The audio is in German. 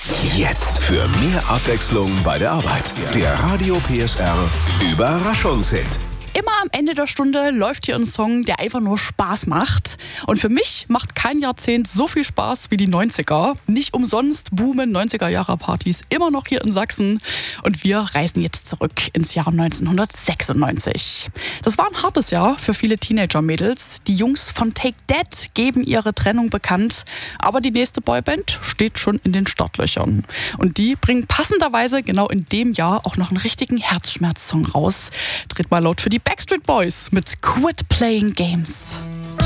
Jetzt für mehr Abwechslung bei der Arbeit. Der Radio PSR Überraschungshit. Immer am Ende der Stunde läuft hier ein Song, der einfach nur Spaß macht. Und für mich macht kein Jahrzehnt so viel Spaß wie die 90er. Nicht umsonst boomen 90er-Jahre-Partys immer noch hier in Sachsen. Und wir reisen jetzt zurück ins Jahr 1996. Das war ein hartes Jahr für viele Teenager-Mädels. Die Jungs von Take That geben ihre Trennung bekannt. Aber die nächste Boyband steht schon in den Startlöchern. Und die bringen passenderweise genau in dem Jahr auch noch einen richtigen Herzschmerz-Song raus. Dreht mal laut für die Backstreet Boys mit Quit Playing Games.